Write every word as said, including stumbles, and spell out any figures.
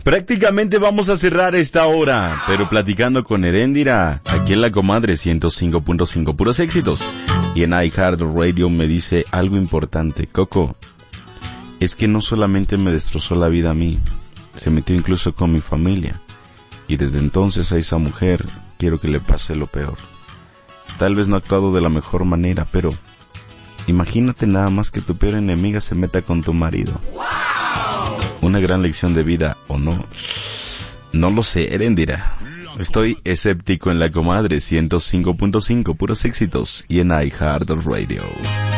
Prácticamente vamos a cerrar esta hora, pero platicando con Heréndira, aquí en La Comadre ciento cinco punto cinco, puros éxitos. Y en iHeartRadio me dice algo importante. Coco, es que no solamente me destrozó la vida a mí, se metió incluso con mi familia. Y desde entonces a esa mujer quiero que le pase lo peor. Tal vez no ha actuado de la mejor manera, pero imagínate nada más que tu peor enemiga se meta con tu marido. Una gran lección de vida, ¿o no? No lo sé, Heréndira. Estoy escéptico en La Comadre ciento cinco punto cinco, puros éxitos, y en iHeartRadio.